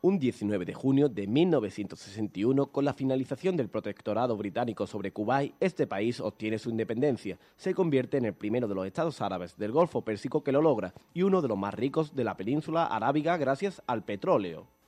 Un 19 de junio de 1961, con la finalización del protectorado británico sobre Kuwait, este país obtiene su independencia. Se convierte en el primero de los estados árabes del Golfo Pérsico que lo logra y uno de los más ricos de la península arábiga gracias al petróleo.